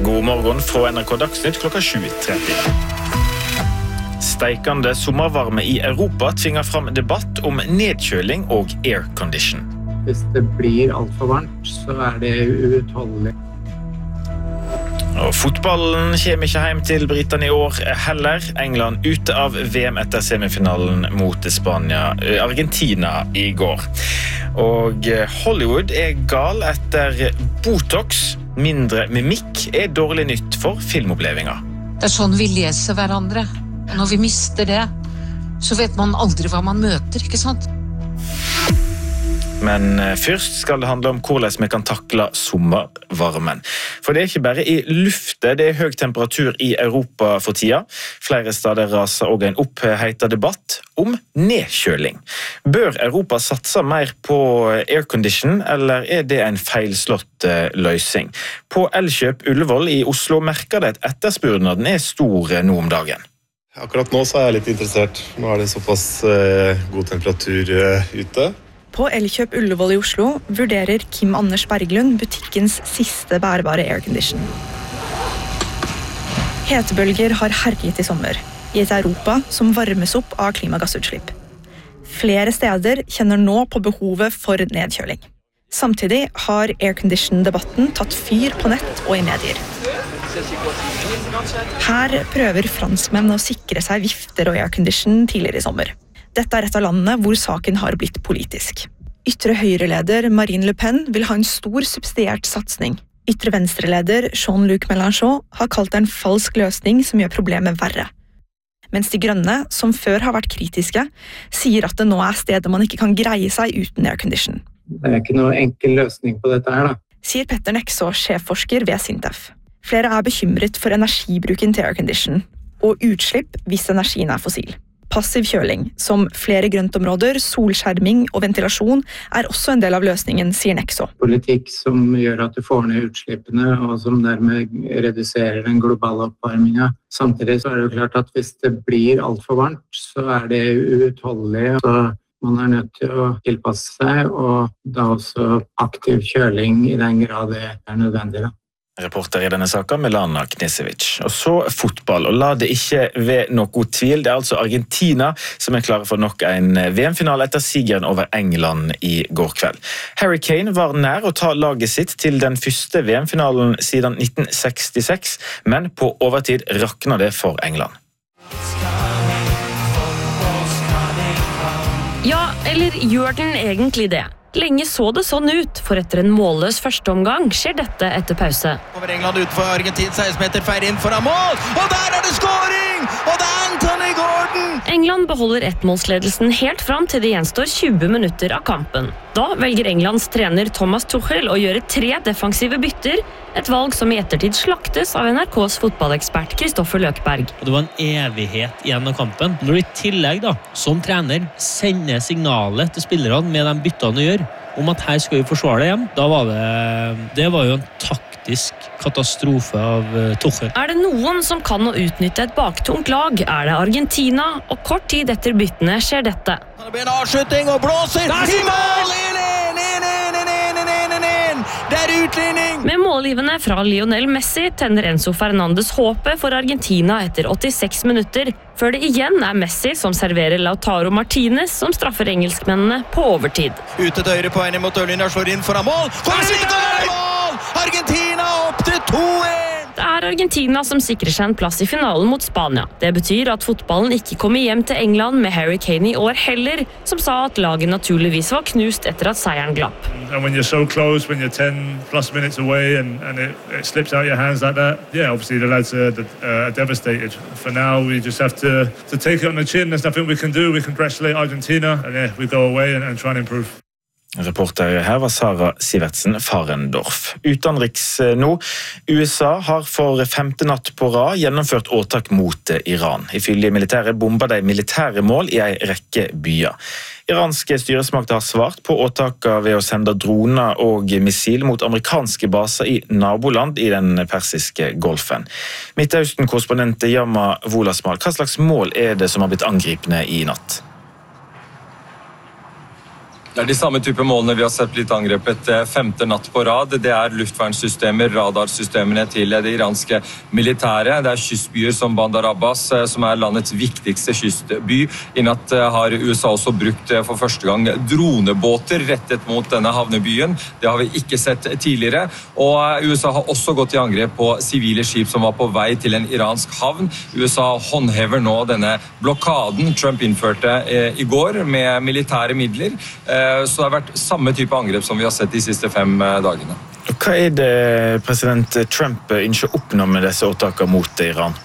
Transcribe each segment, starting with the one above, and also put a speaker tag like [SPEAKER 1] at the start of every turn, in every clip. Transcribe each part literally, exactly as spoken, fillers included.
[SPEAKER 1] God morgen fra N R K Dagsnytt klokka sju tretti. Steikende sommervarme i Europa tvinger fram debatt om nedkjøling og aircondition.
[SPEAKER 2] Hvis det blir alt for varmt, så er det uutholdelig.
[SPEAKER 1] Og fotballen kommer ikke hjem til Britene i år heller. England ute av V M etter semifinalen mot Spania, Argentina i går. Og Hollywood er gal etter Botox. Mindre mimikk er dårlig nytt for filmopplevelser.
[SPEAKER 3] Det er sånn vi leser hverandre. Og når vi mister det, så vet man aldri hva man møter, ikke sant?
[SPEAKER 1] Men først skal det handle om hvordan vi kan takle sommervarmen. For det er ikke bare i luftet, det er høy temperatur i Europa for tida. Flere steder raser også en opphetet debatt om nedkjøling. Bør Europa satse mer på aircondition, eller er det en feilslått løsning? På Elkjøp Ullevål i Oslo merker det at etterspurnaden er stor nå om dagen.
[SPEAKER 4] Akkurat nå så er jeg litt interessert. Nå er det såpass uh, god temperatur uh, ute.
[SPEAKER 5] På Elkjøp Ullevål i Oslo vurderer Kim Anders Berglund butikkens siste bærbare aircondition. Hetebølger har herjet i sommer, i et Europa som varmes opp av klimagassutslipp. Flere steder kjenner nå på behovet for nedkjøling. Samtidig har aircondition-debatten tatt fyr på nett og i medier. Her prøver franskmenn å sikre seg vifter og aircondition tidligere i sommer. Dette er et av landene hvor saken har blitt politisk. Ytre høyreleder Marine Le Pen vil ha en stor subsidiert satsning. Ytre venstreleder Jean-Luc Mélenchon har kalt det en falsk løsning som gjør problemet verre. Mens de grønne, som før har vært kritiske, sier at det nå er stedet man ikke kan greie seg uten aircondition.
[SPEAKER 2] Det er ikke noe enkel løsning på dette her, da.
[SPEAKER 5] Sier Petter Nexå, sjefforsker ved Sintef. Flere er bekymret for energibruken til aircondition, og utslipp hvis energien er fossil. Passiv kjøling, som flere grøntområder, solskjerming og ventilasjon, er også en del av løsningen, sier Nexå.
[SPEAKER 2] Politikk som gjør at du får ned utslippene, og som dermed reduserer den globale oppvarmingen. Samtidig så er det jo klart at hvis det blir alt for varmt, så er det uutholdelig. Så man er nødt til å tilpasse seg, og da også aktiv kjøling i den grad det er nødvendig, da.
[SPEAKER 1] Reporter i denne saken, Milana Knesevic. Og så fotball, og la det ikke ved noe tvil. Det er altså Argentina som er klare for nok en V M-finale etter sigeren over England i går kveld. Harry Kane var nær å ta laget sitt til den første V M-finalen siden nitten sekstiseks, men på overtid rakna det for England.
[SPEAKER 6] Ja, eller gjør den egentlig det? Lenge så det sånn ut, for etter en målløs første omgang skjer dette etter pause.
[SPEAKER 7] Over England utenfor Argentin, seksten meter feir inn foran mål, og der er det scoring! Og det er Anthony Gordon!
[SPEAKER 6] England beholder ettmålsledelsen helt fram til det gjenstår tjue minutter av kampen. Da velger Englands trener Thomas Tuchel å gjøre tre defensive bytter, et valg som i ettertid slaktes av N R K's fotballekspert Kristoffer Løkberg.
[SPEAKER 8] Det var en evighet igjen av kampen. Når du i tillegg da, som trener, sender signalet til spillerne med de byttene du gjør, om at her skal vi forsvare det hjem, da var det, det var jo en taktisk katastrofe av Tuchel.
[SPEAKER 6] Er det noen som kan å utnytte et baktungt lag, er det Argentina, og kort tid etter byttene skjer dette.
[SPEAKER 7] Det blir en avslutning og blåser! I mål! Inn, inn, inn, inn, inn, inn, inn, inn, inn! Det er utligning!
[SPEAKER 6] Med målgivende fra Lionel Messi tenner Enzo Fernandes håpet for Argentina etter åttiseks minutter, før det igjen er Messi som serverer Lautaro Martinez som straffer engelskmennene på overtid.
[SPEAKER 7] Ute til høyre på en imot Ørlinja, slår inn foran mål! Kommer sikkert mål! Argentina opp til to en!
[SPEAKER 6] Det er Argentina som sikrer seg en plass i finalen mot Spania. Det betyr at fotballen ikke kommer hjem til England med Harry Kane i år heller, som sa at laget naturligvis var knust etter at seieren glapp.
[SPEAKER 9] And when you're so close, when you're ten plus minutes away and, and it, it slips out your hands like that, yeah, obviously the lads are, uh, are devastated. For now, we just have to, to take it on the chin. There's nothing we can do. We congratulate Argentina and yeah, we go away and, and try and improve.
[SPEAKER 1] Reporter her var Sara Sivertsen Farendorf. Utenriks nå. U S A har for femte natt på rad gjennomført åtak mot Iran. Ifølge militæret bomber de militære mål i en rekke byer. Iranske styresmakter har svart på åtaket ved å sende droner og missil mot amerikanske baser i naboland i den persiske golfen. Midtøsten-korrespondent Yama Wolasmal, hva slags mål er det som har blitt angripende i natt?
[SPEAKER 10] Det er de samme type målene vi har sett blitt angrepet femte natt på rad. Det er luftvernsystemer, radarsystemene til det iranske militære. Det er kystbyer som Bandar Abbas, som er landets viktigste kystby. I natt har U S A også brukt for første gang dronebåter rettet mot denne havnebyen. Det har vi ikke sett tidligere. Og U S A har også gått i angrep på sivile skip som var på vei til en iransk havn. U S A håndhever nå denne blokaden Trump innførte i går med militære midler. Så det har vært samme type angrep som vi har sett de siste fem dagene.
[SPEAKER 1] Hva er det president Trump ønsker å oppnå med disse åtakene mot Iran?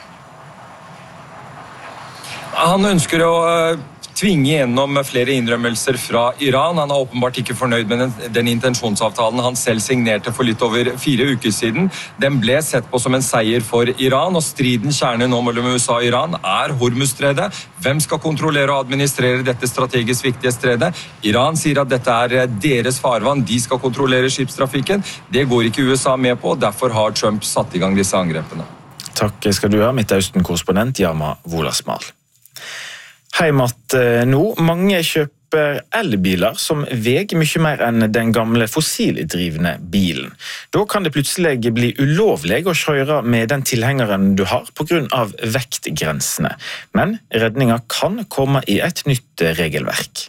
[SPEAKER 10] Han ønsker å tvinge gjennom flere innrømmelser fra Iran. Han er åpenbart ikke fornøyd med den, den intensjonsavtalen han selv signerte for litt over fire uker siden. Den ble sett på som en seier for Iran, og striden kjerne nå mellom U S A og Iran er Hormuzstredet. Hvem skal kontrollere og administrere dette strategisk viktige stredet? Iran sier at dette er deres farvann, de skal kontrollere skipstrafikken. Det går ikke U S A med på, og derfor har Trump satt i gang disse angrepene.
[SPEAKER 1] Takk skal du ha, Midtøsten-korrespondent Yama Wolasmal. Heimat nå. Mange kjøper elbiler som veger mye mer enn den gamle fossildrivne bilen. Da kan det plutselig bli ulovlig å kjøre med den tilhengeren du har på grunn av vektgrensene. Men redningen kan komme i et nytt regelverk.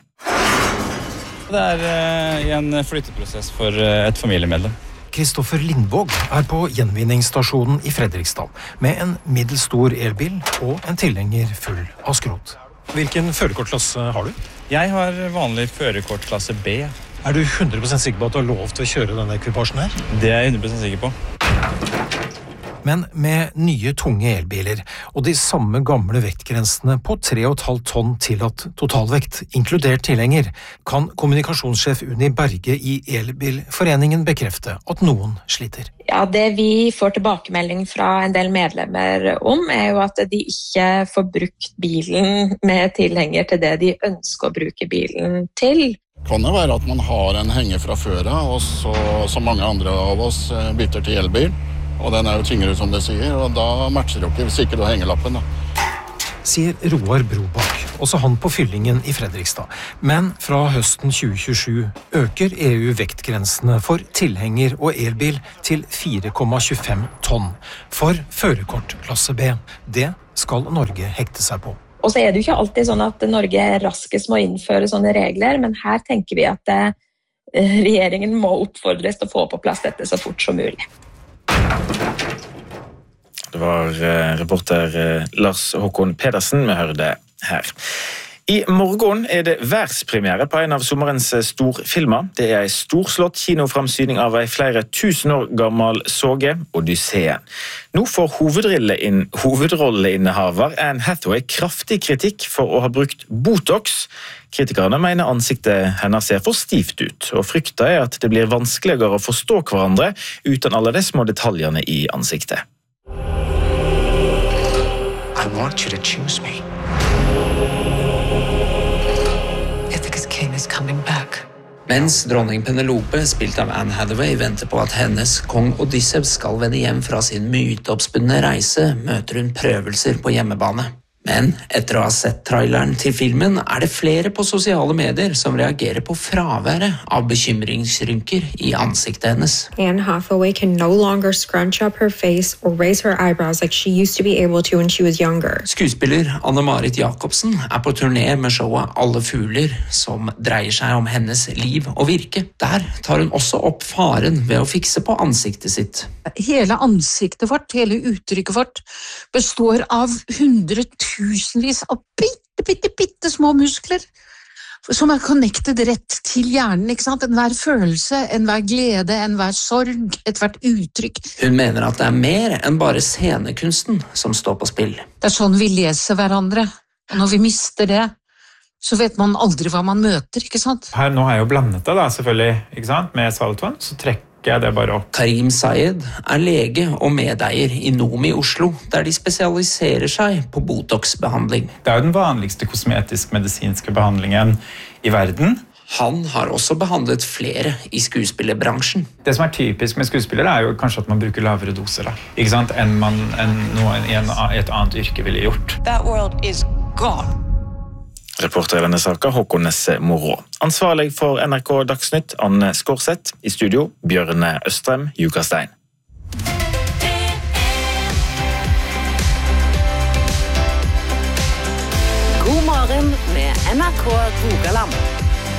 [SPEAKER 11] Det er en flytteprosess for et familiemedlem.
[SPEAKER 12] Kristoffer Lindvåg er på gjenvinningsstasjonen i Fredrikstad med en middelstor elbil og en tilhenger full av skrot. Hvilken førerkortklasse har du?
[SPEAKER 11] Jeg har vanlig førerkortklasse B.
[SPEAKER 12] Er du hundre prosent sikker på at du har lov til å kjøre denne ekvipasjen her?
[SPEAKER 11] Det er jeg hundre prosent sikker på.
[SPEAKER 12] Men med nye tunge elbiler og de samme gamle vektgrensene på tre komma fem tonn tillatt totalvekt, inkludert tilhenger, kan kommunikasjonssjef Unni Berge i Elbilforeningen bekrefte at noen sliter.
[SPEAKER 13] Ja, det vi får tilbakemelding fra en del medlemmer om, er jo at de ikke får brukt bilen med tilhenger til det de ønsker å bruke bilen til.
[SPEAKER 14] Kan det være at man har en henger fra før, og så, som mange andre av oss bytter til elbil? Og den er jo tyngre som det sier, og da matcher det ikke hvis ikke du har hengelappen, da.
[SPEAKER 12] Sier Roar Brobakk, også han på fyllingen i Fredrikstad. Men fra høsten tjue tjuesju øker E U vektgrensene for tilhenger og elbil til fire komma tjuefem tonn. For førerkortklasse B, det skal Norge hekte seg på.
[SPEAKER 13] Og så er det jo ikke alltid sånn at Norge raskest må innføre sånne regler, men her tenker vi at eh, regjeringen må oppfordres til å få på plass dette så fort som mulig.
[SPEAKER 1] Det var reporter Lars Håkon Pedersen vi hørte her. I morgen er det verdenspremiere på en av sommerens storfilmer. Det er en storslått kinoframsyning av en flere tusen år gammel såge, Odysseen. Nå får hovedrolleinnehaver Anne Hathaway kraftig kritikk for å ha brukt Botox. Kritikerne mener ansiktet hennes ser for stivt ut, og frykter er at det blir vanskeligere å forstå hverandre uten alle de små detaljene i ansiktet.
[SPEAKER 15] I want you to choose me. Ithacus king is coming back. Mens dronning Penelope, spilt av Anne Hathaway, venter på at hennes kong Odysseus skal vende hjem fra sin myteoppspunne reise, møter hun prøvelser på hjemmebane. Men etter å ha sett traileren til filmen er det flere på sosiale medier som reagerer på fraværet av bekymringsrynker i ansiktet hennes.
[SPEAKER 16] Anne Hathaway can no longer scrunch up her face or raise her eyebrows like she used to be able to when she was younger.
[SPEAKER 15] Skuespiller Anne-Marit Jacobsen er på turné med showet Alle fugler, som dreier seg om hennes liv og virke. Der tar hun også opp faren ved å fikse på ansiktet sitt.
[SPEAKER 3] Hele ansiktet vårt, hele uttrykket vårt, består av hundre tusenvis av bitte, bitte, bitte små muskler som er connected rett til hjernen, ikke sant? Enhver følelse, enhver glede, enhver sorg, ethvert uttrykk.
[SPEAKER 15] Hun mener at det er mer enn bare scenekunsten som står på spill.
[SPEAKER 3] Det er sånn vi leser hverandre, og når vi mister det, så vet man aldri hva man møter, ikke sant?
[SPEAKER 17] Her, nå har jeg jo blandet det da, selvfølgelig, ikke sant? Med saltvann, så trekker jeg det bare opp.
[SPEAKER 15] Karim Sayed er lege og medeier i Nomi Oslo, der de spesialiserer seg på Botox-behandling.
[SPEAKER 17] Det er jo den vanligste kosmetisk-medisinske behandlingen i verden.
[SPEAKER 15] Han har også behandlet flere i skuespillerbransjen.
[SPEAKER 17] Det som er typisk med skuespillere er jo kanskje at man bruker lavere doser, da. Ikke sant? Enn, man, enn noen i en, et annet yrke ville gjort.
[SPEAKER 18] That world is gone.
[SPEAKER 1] Reporter i denne saken, Håkon Nesse Morå. Ansvarlig for N R K Dagsnytt, Anne Skårseth. I studio, Bjørne Østrem, Jukastein.
[SPEAKER 18] God morgen med N R K Rogaland.